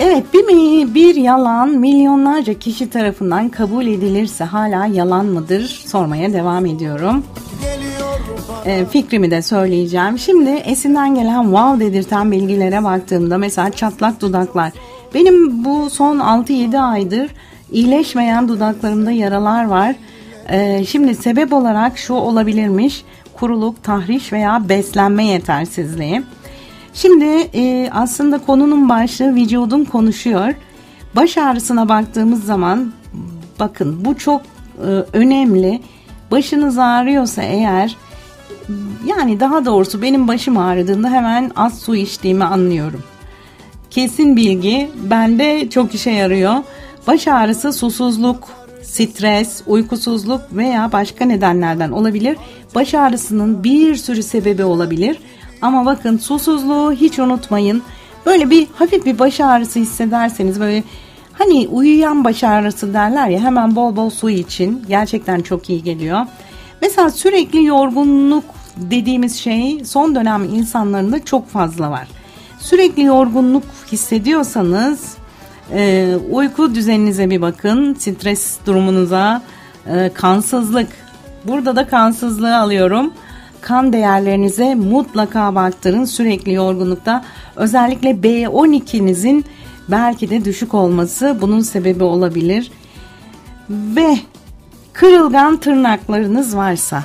Evet, bir yalan milyonlarca kişi tarafından kabul edilirse hala yalan mıdır sormaya devam ediyorum. Fikrimi de söyleyeceğim. Şimdi Esin'den gelen wow dedirten bilgilere baktığımda mesela çatlak dudaklar. Benim bu son 6-7 aydır iyileşmeyen dudaklarımda yaralar var. Şimdi sebep olarak şu olabilirmiş: kuruluk, tahriş veya beslenme yetersizliği. Şimdi aslında konunun başlığı vücudun konuşuyor. Baş ağrısına baktığımız zaman bakın bu çok önemli. Başınız ağrıyorsa eğer, yani daha doğrusu benim başım ağrıdığında hemen az su içtiğimi anlıyorum. Kesin bilgi, bende çok işe yarıyor. Baş ağrısı susuzluk, stres, uykusuzluk veya başka nedenlerden olabilir. Baş ağrısının bir sürü sebebi olabilir. Ama bakın, susuzluğu hiç unutmayın. Böyle bir hafif bir baş ağrısı hissederseniz, böyle hani uyuyan baş ağrısı derler ya, hemen bol bol su için, gerçekten çok iyi geliyor. Mesela sürekli yorgunluk dediğimiz şey son dönem insanlarında çok fazla var. Sürekli yorgunluk hissediyorsanız uyku düzeninize bir bakın, stres durumunuza, kansızlık. Burada da kansızlığı alıyorum. Kan değerlerinize mutlaka baktırın sürekli yorgunlukta. Özellikle B12'nizin belki de düşük olması bunun sebebi olabilir. Ve kırılgan tırnaklarınız varsa,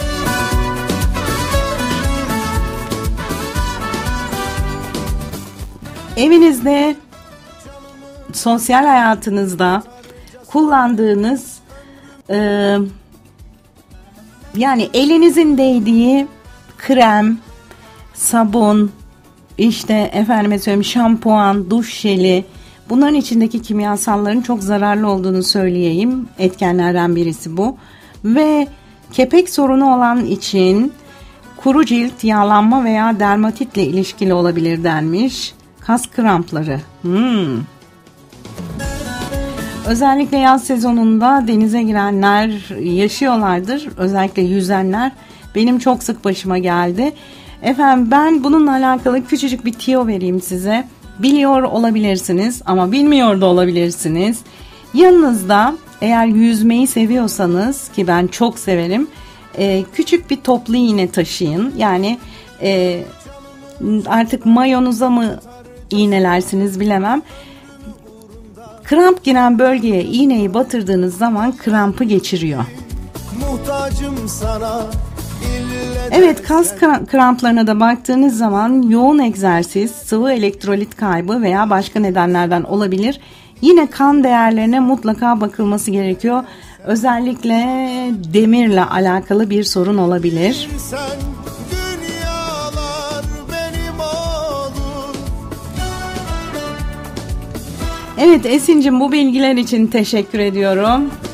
evinizde, sosyal hayatınızda kullandığınız yani elinizin değdiği krem, sabun, işte efendime söyleyeyim şampuan, duş jeli, bunların içindeki kimyasalların çok zararlı olduğunu söyleyeyim. Etkenlerden birisi bu. Ve kepek sorunu olan için kuru cilt, yağlanma veya dermatitle ilişkili olabilir denmiş. Kas krampları. Özellikle yaz sezonunda denize girenler yaşıyorlardır. Özellikle yüzenler. Benim çok sık başıma geldi. Efendim, ben bununla alakalı küçücük bir tiyo vereyim size. Biliyor olabilirsiniz ama bilmiyor da olabilirsiniz. Yanınızda, eğer yüzmeyi seviyorsanız, ki ben çok severim, küçük bir toplu iğne taşıyın. Yani artık mayonuza mı iğnelersiniz bilemem. Kramp giren bölgeye iğneyi batırdığınız zaman krampı geçiriyor. Muhtacım sana. Evet, kas kramplarına da baktığınız zaman yoğun egzersiz, sıvı elektrolit kaybı veya başka nedenlerden olabilir. Yine kan değerlerine mutlaka bakılması gerekiyor. Özellikle demirle alakalı bir sorun olabilir. Evet Esin'cim, bu bilgiler için teşekkür ediyorum.